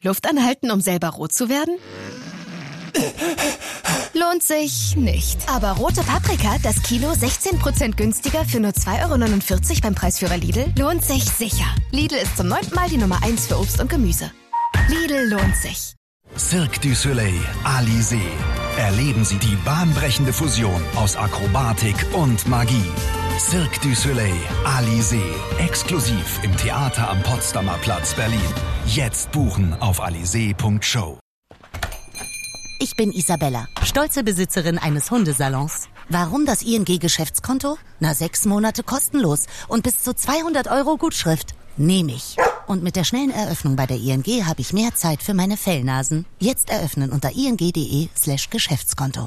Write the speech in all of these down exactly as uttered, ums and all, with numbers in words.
Luft anhalten, um selber rot zu werden? Lohnt sich nicht. Aber rote Paprika, das Kilo sechzehn Prozent günstiger für nur zwei Euro neunundvierzig beim Preisführer Lidl, lohnt sich sicher. Lidl ist zum neunten Mal die Nummer eins für Obst und Gemüse. Lidl lohnt sich. Cirque du Soleil, Alizé. Erleben Sie die bahnbrechende Fusion aus Akrobatik und Magie. Cirque du Soleil, Alizé. Exklusiv im Theater am Potsdamer Platz, Berlin. Jetzt buchen auf alizé punkt show. Ich bin Isabella, stolze Besitzerin eines Hundesalons. Warum das I N G-Geschäftskonto? Na, sechs Monate kostenlos und bis zu zweihundert Euro Gutschrift. Nehme ich. Und mit der schnellen Eröffnung bei der I N G habe ich mehr Zeit für meine Fellnasen. Jetzt eröffnen unter ing.de slash Geschäftskonto.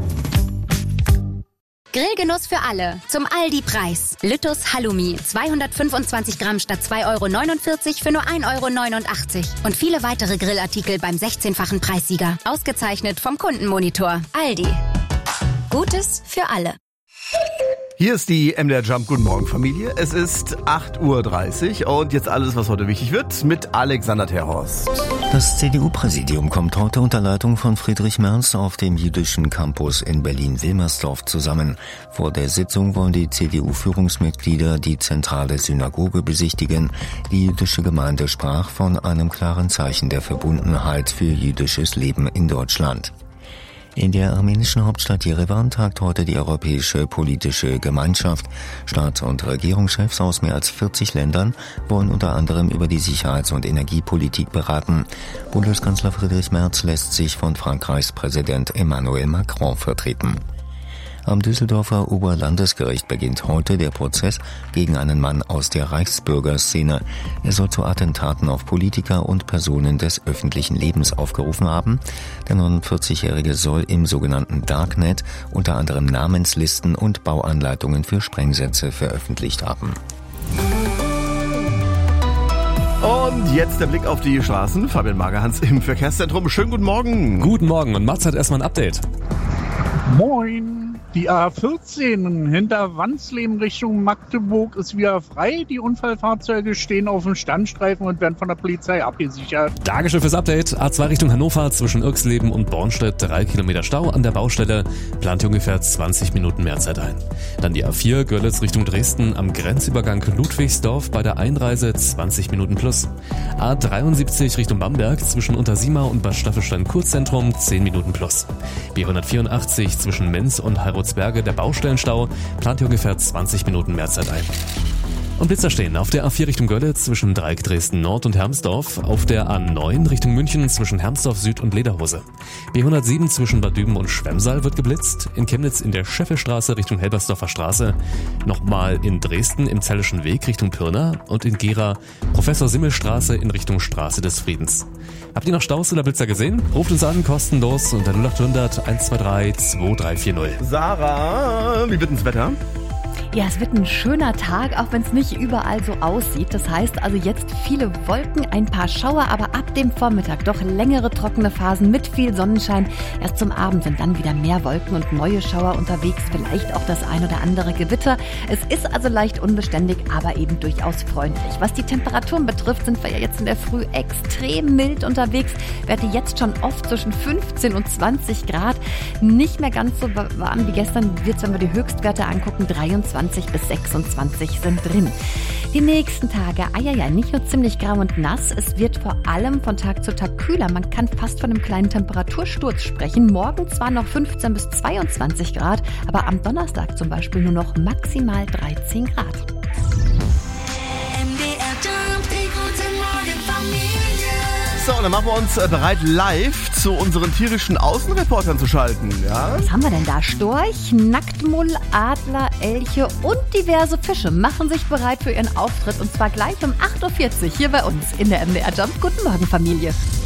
Grillgenuss für alle. Zum Aldi-Preis. Lüttus Halloumi. zweihundertfünfundzwanzig Gramm statt zwei Euro neunundvierzig für nur ein Euro neunundachtzig. Und viele weitere Grillartikel beim sechzehnfachen Preissieger. Ausgezeichnet vom Kundenmonitor. Aldi. Gutes für alle. Hier ist die M D R Jump. Guten Morgen, Familie. Es ist acht Uhr dreißig und jetzt alles, was heute wichtig wird, mit Alexander Terhorst. Das C D U-Präsidium kommt heute unter Leitung von Friedrich Merz auf dem jüdischen Campus in Berlin-Wilmersdorf zusammen. Vor der Sitzung wollen die C D U-Führungsmitglieder die zentrale Synagoge besichtigen. Die jüdische Gemeinde sprach von einem klaren Zeichen der Verbundenheit für jüdisches Leben in Deutschland. In der armenischen Hauptstadt Jerewan tagt heute die Europäische Politische Gemeinschaft. Staats- und Regierungschefs aus mehr als vierzig Ländern wollen unter anderem über die Sicherheits- und Energiepolitik beraten. Bundeskanzler Friedrich Merz lässt sich von Frankreichs Präsident Emmanuel Macron vertreten. Am Düsseldorfer Oberlandesgericht beginnt heute der Prozess gegen einen Mann aus der Reichsbürgerszene. Er soll zu Attentaten auf Politiker und Personen des öffentlichen Lebens aufgerufen haben. Der neunundvierzigjährige soll im sogenannten Darknet unter anderem Namenslisten und Bauanleitungen für Sprengsätze veröffentlicht haben. Und jetzt der Blick auf die Straßen. Fabian Magerhans im Verkehrszentrum. Schönen guten Morgen. Guten Morgen und Mats hat erstmal ein Update. Moin. Die A vierzehn hinter Wansleben Richtung Magdeburg ist wieder frei. Die Unfallfahrzeuge stehen auf dem Standstreifen und werden von der Polizei abgesichert. Dankeschön fürs Update. A zwei Richtung Hannover zwischen Irxleben und Bornstedt, drei Kilometer Stau an der Baustelle. Plant ungefähr zwanzig Minuten mehr Zeit ein. Dann die A vier Görlitz Richtung Dresden am Grenzübergang Ludwigsdorf bei der Einreise zwanzig Minuten plus. A dreiundsiebzig Richtung Bamberg zwischen Untersimar und Bad Staffelstein Kurzzentrum zehn Minuten plus. B hundertvierundachtzig zwischen Menz und Heiro Berge, der Baustellenstau, plant hier ungefähr zwanzig Minuten mehr Zeit ein. Und Blitzer stehen auf der A vier Richtung Görlitz zwischen Dreieck Dresden Nord und Hermsdorf, auf der A neun Richtung München zwischen Hermsdorf Süd und Lederhose. B hundertsieben zwischen Bad Düben und Schwemmsaal wird geblitzt, in Chemnitz in der Scheffelstraße Richtung Helbersdorfer Straße, nochmal in Dresden im Zellischen Weg Richtung Pirna und in Gera Professor-Simmel-Straße in Richtung Straße des Friedens. Habt ihr noch Staus oder Blitzer gesehen? Ruft uns an, kostenlos unter null acht hundert eins zwei drei zwei drei vier null. Sarah, wie wird denn das Wetter? Ja, es wird ein schöner Tag, auch wenn es nicht überall so aussieht. Das heißt also jetzt viele Wolken, ein paar Schauer, aber ab dem Vormittag doch längere trockene Phasen mit viel Sonnenschein. Erst zum Abend sind dann wieder mehr Wolken und neue Schauer unterwegs, vielleicht auch das ein oder andere Gewitter. Es ist also leicht unbeständig, aber eben durchaus freundlich. Was die Temperaturen betrifft, sind wir ja jetzt in der Früh extrem mild unterwegs. Werte jetzt schon oft zwischen fünfzehn und zwanzig Grad. Nicht mehr ganz so warm wie gestern wird es, wenn wir die Höchstwerte angucken, dreiundzwanzig bis sechsundzwanzig sind drin. Die nächsten Tage, ah ja, ja, nicht nur ziemlich grau und nass, es wird vor allem von Tag zu Tag kühler. Man kann fast von einem kleinen Temperatursturz sprechen. Morgen zwar noch fünfzehn bis zweiundzwanzig Grad, aber am Donnerstag zum Beispiel nur noch maximal dreizehn Grad. So, dann machen wir uns bereit, live zu unseren tierischen Außenreportern zu schalten. Ja? Was haben wir denn da? Storch, Nacktmull, Adler, Elche und diverse Fische machen sich bereit für ihren Auftritt. Und zwar gleich um acht Uhr vierzig hier bei uns in der M D R Jump. Guten Morgen, Familie.